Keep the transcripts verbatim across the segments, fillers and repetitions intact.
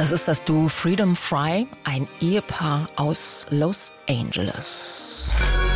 Das ist das Duo Freedom Fry, ein Ehepaar aus Los Angeles.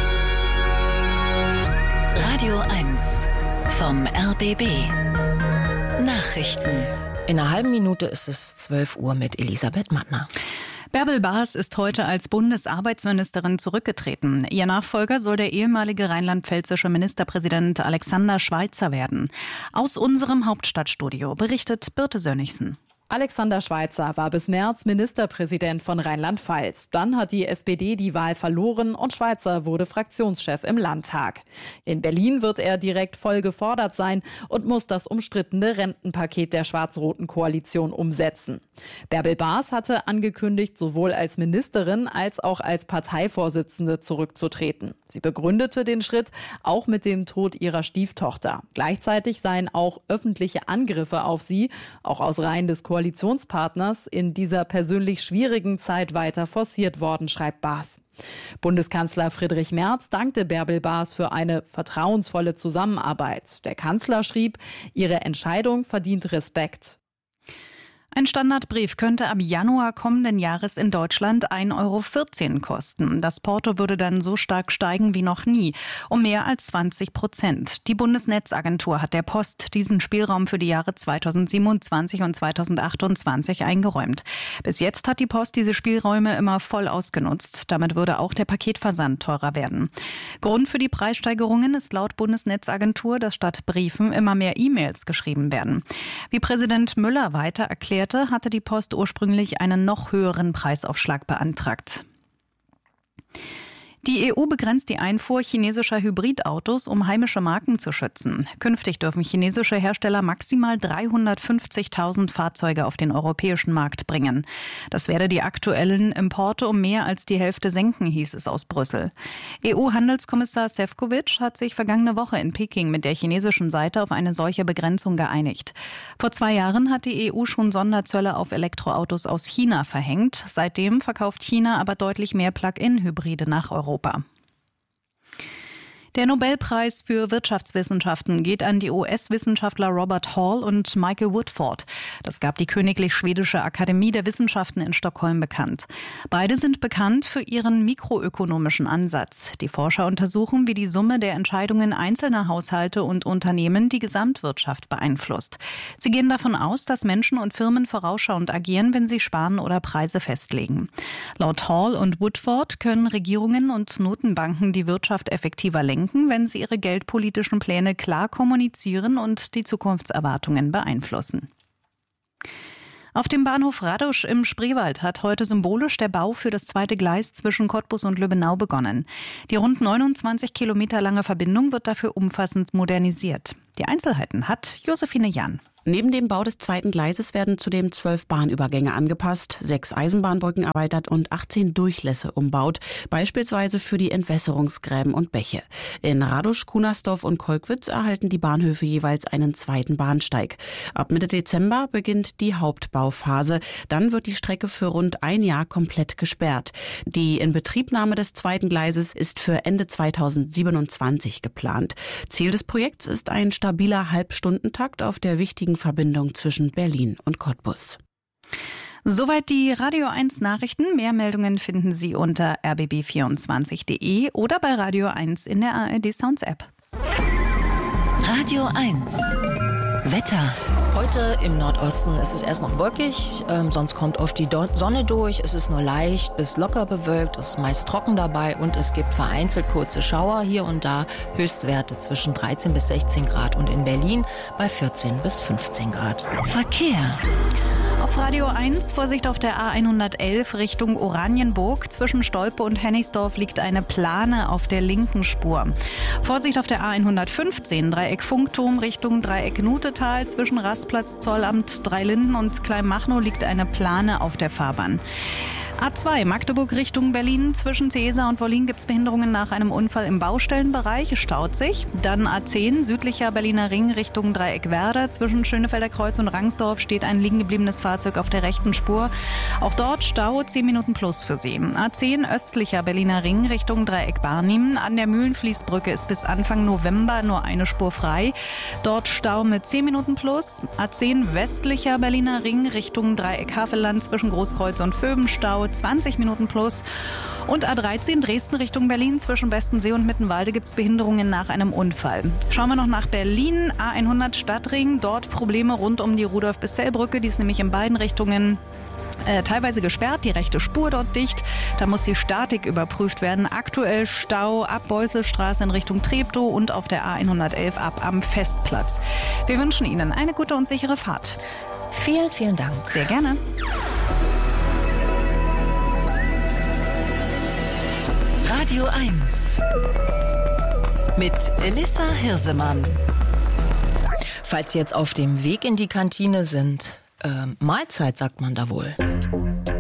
Radio eins vom R B B. Nachrichten. In einer halben Minute ist es zwölf Uhr mit Elisabeth Mattner. Bärbel Baas ist heute als Bundesarbeitsministerin zurückgetreten. Ihr Nachfolger soll der ehemalige rheinland-pfälzische Ministerpräsident Alexander Schweitzer werden. Aus unserem Hauptstadtstudio berichtet Birte Sönnigsen. Alexander Schweitzer war bis März Ministerpräsident von Rheinland-Pfalz. Dann hat die S P D die Wahl verloren und Schweitzer wurde Fraktionschef im Landtag. In Berlin wird er direkt voll gefordert sein und muss das umstrittene Rentenpaket der schwarz-roten Koalition umsetzen. Bärbel Baas hatte angekündigt, sowohl als Ministerin als auch als Parteivorsitzende zurückzutreten. Sie begründete den Schritt auch mit dem Tod ihrer Stieftochter. Gleichzeitig seien auch öffentliche Angriffe auf sie, auch aus Reihen des Koalitionspartners, in dieser persönlich schwierigen Zeit weiter forciert worden, schreibt Baas. Bundeskanzler Friedrich Merz dankte Bärbel Baas für eine vertrauensvolle Zusammenarbeit. Der Kanzler schrieb, ihre Entscheidung verdient Respekt. Ein Standardbrief könnte ab Januar kommenden Jahres in Deutschland ein Euro vierzehn kosten. Das Porto würde dann so stark steigen wie noch nie, um mehr als zwanzig Prozent. Die Bundesnetzagentur hat der Post diesen Spielraum für die Jahre zweitausendsiebenundzwanzig und zweitausendachtundzwanzig eingeräumt. Bis jetzt hat die Post diese Spielräume immer voll ausgenutzt. Damit würde auch der Paketversand teurer werden. Grund für die Preissteigerungen ist laut Bundesnetzagentur, dass statt Briefen immer mehr E-Mails geschrieben werden. Wie Präsident Müller weiter erklärt, hatte die Post ursprünglich einen noch höheren Preisaufschlag beantragt. Die E U begrenzt die Einfuhr chinesischer Hybridautos, um heimische Marken zu schützen. Künftig dürfen chinesische Hersteller maximal dreihundertfünfzigtausend Fahrzeuge auf den europäischen Markt bringen. Das werde die aktuellen Importe um mehr als die Hälfte senken, hieß es aus Brüssel. E U-Handelskommissar Šefčovič hat sich vergangene Woche in Peking mit der chinesischen Seite auf eine solche Begrenzung geeinigt. Vor zwei Jahren hat die E U schon Sonderzölle auf Elektroautos aus China verhängt. Seitdem verkauft China aber deutlich mehr Plug-in-Hybride nach Europa. Der Nobelpreis für Wirtschaftswissenschaften geht an die U S-Wissenschaftler Robert Hall und Michael Woodford. Das gab die Königlich Schwedische Akademie der Wissenschaften in Stockholm bekannt. Beide sind bekannt für ihren mikroökonomischen Ansatz. Die Forscher untersuchen, wie die Summe der Entscheidungen einzelner Haushalte und Unternehmen die Gesamtwirtschaft beeinflusst. Sie gehen davon aus, dass Menschen und Firmen vorausschauend agieren, wenn sie sparen oder Preise festlegen. Laut Hall und Woodford können Regierungen und Notenbanken die Wirtschaft effektiver lenken, wenn sie ihre geldpolitischen Pläne klar kommunizieren und die Zukunftserwartungen beeinflussen. Auf dem Bahnhof Radosch im Spreewald hat heute symbolisch der Bau für das zweite Gleis zwischen Cottbus und Lübbenau begonnen. Die rund neunundzwanzig Kilometer lange Verbindung wird dafür umfassend modernisiert. Die Einzelheiten hat Josephine Jahn. Neben dem Bau des zweiten Gleises werden zudem zwölf Bahnübergänge angepasst, sechs Eisenbahnbrücken erweitert und achtzehn Durchlässe umbaut, beispielsweise für die Entwässerungsgräben und Bäche. In Radosch, Kunersdorf und Kolkwitz erhalten die Bahnhöfe jeweils einen zweiten Bahnsteig. Ab Mitte Dezember beginnt die Hauptbauphase. Dann wird die Strecke für rund ein Jahr komplett gesperrt. Die Inbetriebnahme des zweiten Gleises ist für Ende zweitausendsiebenundzwanzig geplant. Ziel des Projekts ist ein stabiler Halbstundentakt auf der wichtigen Verbindung zwischen Berlin und Cottbus. Soweit die Radio eins Nachrichten. Mehr Meldungen finden Sie unter r b b vierundzwanzig punkt d e oder bei Radio eins in der A R D Sounds App. Radio eins Wetter. Heute im Nordosten ist es erst noch wolkig, ähm, sonst kommt oft die Do- Sonne durch. Es ist nur leicht bis locker bewölkt, es ist meist trocken dabei und es gibt vereinzelt kurze Schauer hier und da. Höchstwerte zwischen dreizehn bis sechzehn Grad und in Berlin bei vierzehn bis fünfzehn Grad. Verkehr. Auf Radio eins, Vorsicht auf der A hundertelf Richtung Oranienburg. Zwischen Stolpe und Hennigsdorf liegt eine Plane auf der linken Spur. Vorsicht auf der A hundertfünfzehn, Dreieck Funkturm Richtung Dreieck Nutetal. Zwischen Rastplatz, Zollamt, Dreilinden und Kleinmachnow liegt eine Plane auf der Fahrbahn. A zwei Magdeburg Richtung Berlin. Zwischen Cäsar und Wollin gibt es Behinderungen nach einem Unfall im Baustellenbereich. Es staut sich. Dann A zehn südlicher Berliner Ring Richtung Dreieckwerder. Zwischen Schönefelder Kreuz und Rangsdorf steht ein liegen gebliebenes Fahrzeug auf der rechten Spur. Auch dort Stau, zehn Minuten plus für Sie. A zehn östlicher Berliner Ring Richtung Dreieck Barnim. An der Mühlenfließbrücke ist bis Anfang November nur eine Spur frei. Dort Stau mit zehn Minuten plus. A zehn westlicher Berliner Ring Richtung Dreieck Havelland zwischen Großkreuz und Vöbenstau. zwanzig Minuten plus. Und A dreizehn Dresden Richtung Berlin zwischen Bestensee und Mittenwalde gibt es Behinderungen nach einem Unfall. Schauen wir noch nach Berlin. A hundert Stadtring. Dort Probleme rund um die Rudolf-Bissell-Brücke. Die ist nämlich in beiden Richtungen Äh, teilweise gesperrt, die rechte Spur dort dicht. Da muss die Statik überprüft werden. Aktuell Stau ab Beusselstraße in Richtung Treptow und auf der A hundertelf ab am Festplatz. Wir wünschen Ihnen eine gute und sichere Fahrt. Vielen, vielen Dank. Sehr gerne. Radio eins mit Elissa Hirsemann. Falls Sie jetzt auf dem Weg in die Kantine sind, äh, Mahlzeit sagt man da wohl.